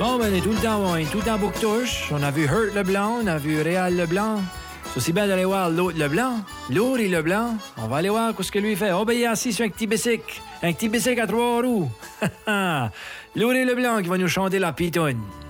Bon, ben, on est tout le temps Bouctouche. On a vu Hurt Leblanc, on a vu Réal Leblanc. C'est aussi bien d'aller voir l'autre Leblanc. Laurie Leblanc. On va aller voir ce que lui fait. Oh, ben, il est assis sur un petit bicycle. Un petit bicycle à 3 roues. Laurie Leblanc qui va nous chanter la pitoune.